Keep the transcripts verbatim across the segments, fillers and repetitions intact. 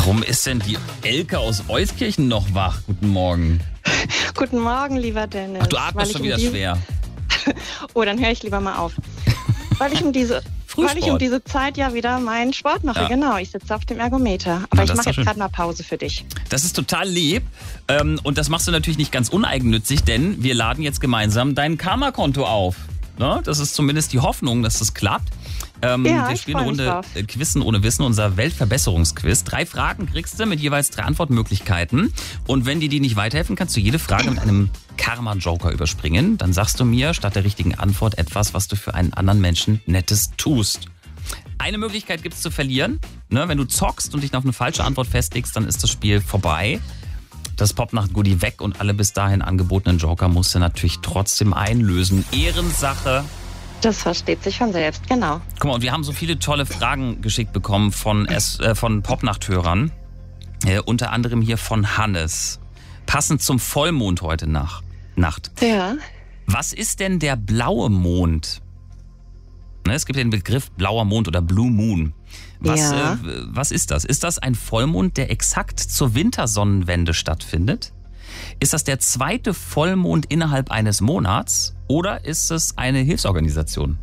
Warum ist denn die Elke aus Euskirchen noch wach? Guten Morgen. Guten Morgen, lieber Dennis. Ach, du atmest schon um wieder die... schwer. Oh, dann höre ich lieber mal auf. Weil ich um diese... Weil ich um diese Zeit ja wieder meinen Sport mache. Ja. Genau, ich sitze auf dem Ergometer. Aber Na, ich mache jetzt gerade mal Pause für dich. Das ist total lieb. Und das machst du natürlich nicht ganz uneigennützig, denn wir laden jetzt gemeinsam dein Karma-Konto auf. Das ist zumindest die Hoffnung, dass das klappt. Ähm, ja, wir spielen eine Runde Quizzen ohne Wissen, unser Weltverbesserungsquiz. Drei Fragen kriegst du mit jeweils drei Antwortmöglichkeiten. Und wenn dir die nicht weiterhelfen, kannst du jede Frage mit einem Karma-Joker überspringen. Dann sagst du mir statt der richtigen Antwort etwas, was du für einen anderen Menschen Nettes tust. Eine Möglichkeit gibt es zu verlieren. Ne, wenn du zockst und dich auf eine falsche Antwort festigst, dann ist das Spiel vorbei. Das Popnacht-Goodie weg und alle bis dahin angebotenen Joker musst du natürlich trotzdem einlösen. Ehrensache. Das versteht sich von selbst, genau. Guck mal, und wir haben so viele tolle Fragen geschickt bekommen von, S, äh, von Popnacht-Hörern. Äh, unter anderem hier von Hannes. Passend zum Vollmond heute nach, Nacht. Ja. Was ist denn der blaue Mond? Ne, es gibt den Begriff blauer Mond oder Blue Moon. Was, ja. äh, was ist das? Ist das ein Vollmond, der exakt zur Wintersonnenwende stattfindet? Ist das der zweite Vollmond innerhalb eines Monats? Oder ist es eine Hilfsorganisation?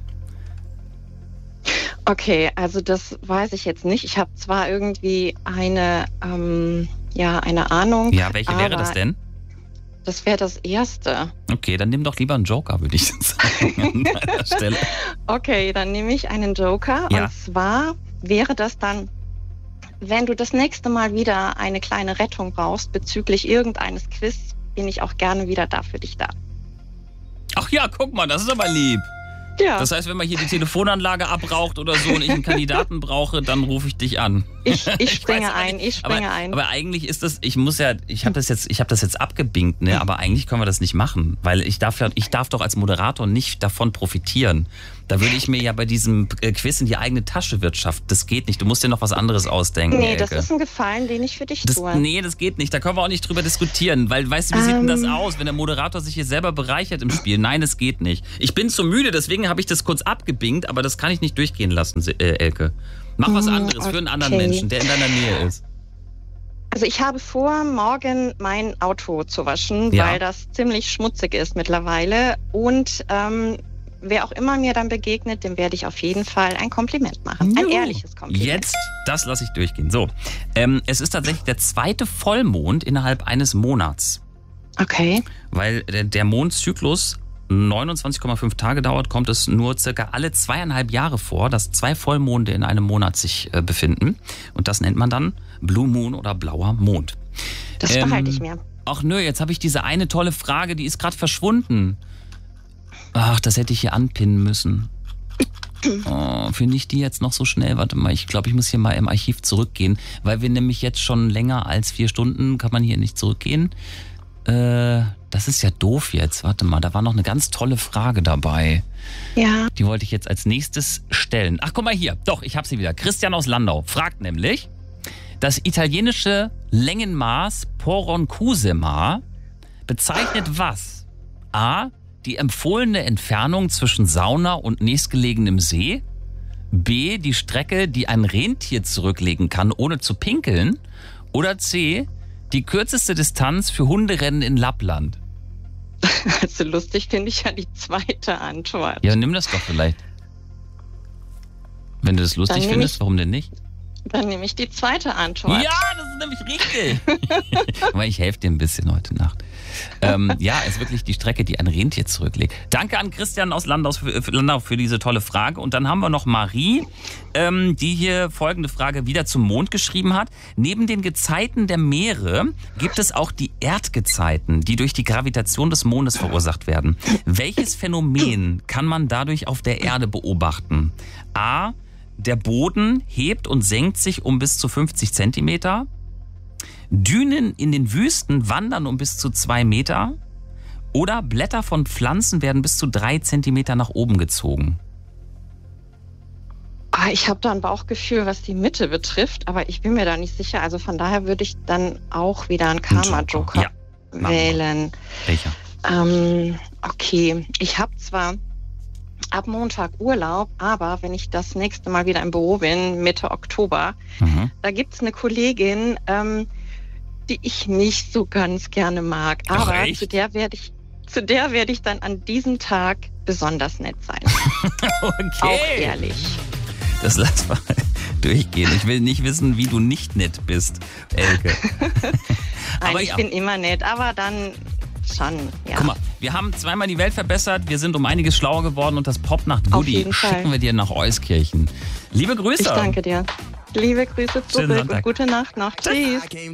Okay, also das weiß ich jetzt nicht. Ich habe zwar irgendwie eine, ähm, ja, eine Ahnung. Ja, welche wäre das denn? Das wäre das erste. Okay, dann nimm doch lieber einen Joker, würde ich sagen, an deiner Stelle. Okay, dann nehme ich einen Joker. Ja. Und zwar wäre das dann, wenn du das nächste Mal wieder eine kleine Rettung brauchst bezüglich irgendeines Quiz, bin ich auch gerne wieder da für dich da. Ach ja, guck mal, das ist aber lieb. Ja. Das heißt, wenn man hier die Telefonanlage abraucht oder so und ich einen Kandidaten brauche, dann rufe ich dich an. Ich, ich springe weiß, ein, ich springe aber, ein. Aber eigentlich ist das, ich muss ja, ich habe das jetzt, ich habe das jetzt abgebinkt, ne? Aber eigentlich können wir das nicht machen, weil ich darf, ich darf doch als Moderator nicht davon profitieren. Da würde ich mir ja bei diesem Quiz in die eigene Tasche wirtschaften. Das geht nicht. Du musst dir noch was anderes ausdenken. Nee, Elke. das ist ein Gefallen, den ich für dich das, tue. Nee, das geht nicht. Da können wir auch nicht drüber diskutieren. Weil, weißt du, wie sieht ähm, denn das aus, wenn der Moderator sich hier selber bereichert im Spiel? Nein, das geht nicht. Ich bin zu müde, deswegen habe ich das kurz abgebinkt, aber das kann ich nicht durchgehen lassen, äh, Elke. Mach was anderes okay. für einen anderen Menschen, der in deiner Nähe ist. Also ich habe vor, morgen mein Auto zu waschen, Ja. weil das ziemlich schmutzig ist mittlerweile. Und ähm, wer auch immer mir dann begegnet, dem werde ich auf jeden Fall ein Kompliment machen. Ein Juhu. ehrliches Kompliment. Jetzt, das lasse ich durchgehen. So, ähm, es ist tatsächlich der zweite Vollmond innerhalb eines Monats. Okay. Weil der, der Mondzyklus neunundzwanzig Komma fünf Tage dauert, kommt es nur circa alle zweieinhalb Jahre vor, dass zwei Vollmonde in einem Monat sich äh, befinden. Und das nennt man dann Blue Moon oder blauer Mond. Das Ähm, behalte ich mir. Ach nö, jetzt habe ich diese eine tolle Frage, die ist gerade verschwunden. Ach, das hätte ich hier anpinnen müssen. Oh, finde ich die jetzt noch so schnell? Warte mal, ich glaube, ich muss hier mal im Archiv zurückgehen, weil wir nämlich jetzt schon länger als vier Stunden, kann man hier nicht zurückgehen. Äh, das ist ja doof jetzt. Warte mal, da war noch eine ganz tolle Frage dabei. Ja. Die wollte ich jetzt als nächstes stellen. Ach, guck mal hier. Doch, ich habe sie wieder. Christian aus Landau fragt nämlich, das italienische Längenmaß Poroncusema bezeichnet was? A, die empfohlene Entfernung zwischen Sauna und nächstgelegenem See. B, die Strecke, die ein Rentier zurücklegen kann, ohne zu pinkeln. Oder C, die kürzeste Distanz für Hunderennen in Lappland. Also lustig finde ich ja die zweite Antwort. Ja, nimm das doch vielleicht. Wenn du das lustig Dann nehm findest, ich- warum denn nicht? Dann nehme ich die zweite Antwort. Ja, das ist nämlich richtig. Aber ich helfe dir ein bisschen heute Nacht. Ähm, ja, ist wirklich die Strecke, die ein Rentier zurücklegt. Danke an Christian aus Landau für, für, Landau für diese tolle Frage. Und dann haben wir noch Marie, ähm, die hier folgende Frage wieder zum Mond geschrieben hat. Neben den Gezeiten der Meere gibt es auch die Erdgezeiten, die durch die Gravitation des Mondes verursacht werden. Welches Phänomen kann man dadurch auf der Erde beobachten? A, der Boden hebt und senkt sich um bis zu fünfzig Zentimeter. Dünen in den Wüsten wandern um bis zu zwei Meter. Oder Blätter von Pflanzen werden bis zu drei Zentimeter nach oben gezogen. Ah, ich habe da ein Bauchgefühl, was die Mitte betrifft, aber ich bin mir da nicht sicher. Also von daher würde ich dann auch wieder einen Karma-Joker Ja, machen wir. wählen. Welcher? Ähm, okay, ich habe zwar ab Montag Urlaub, aber wenn ich das nächste Mal wieder im Büro bin, Mitte Oktober, mhm. da gibt es eine Kollegin, ähm, die ich nicht so ganz gerne mag. Aber Ach, zu der werde ich, zu der werde ich dann an diesem Tag besonders nett sein. Okay. Auch ehrlich. Das lass mal durchgehen. Ich will nicht wissen, wie du nicht nett bist, Elke. Nein, aber ich ja. bin immer nett, aber dann schon, ja. Guck mal, wir haben zweimal die Welt verbessert, wir sind um einiges schlauer geworden und das Popnacht-Goodie schicken wir dir nach Euskirchen. Liebe Grüße. Ich danke dir. Liebe Grüße zurück und gute Nacht noch. Tschüss.